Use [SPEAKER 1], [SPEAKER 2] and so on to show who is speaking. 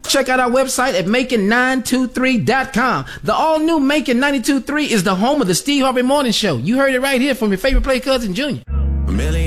[SPEAKER 1] Check out our website at Macon923.com. The all-new Macon 92.3 is the home of the Steve Harvey Morning Show. You heard it right here from your favorite play cousin, Junior.